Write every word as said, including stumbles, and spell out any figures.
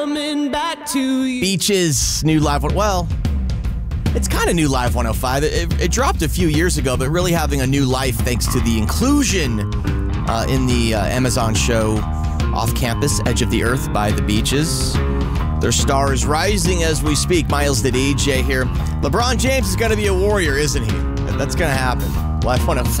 Coming back to you. Beaches, new live one. Well, it's kind of new live one oh five. It, it, it dropped a few years ago, but really having a new life thanks to the inclusion uh, in the uh, Amazon show Off Campus, Edge of the Earth by the Beaches. Their star is rising as we speak. Miles the D J here. LeBron James is going to be a warrior, isn't he? That's going to happen. Live one oh five.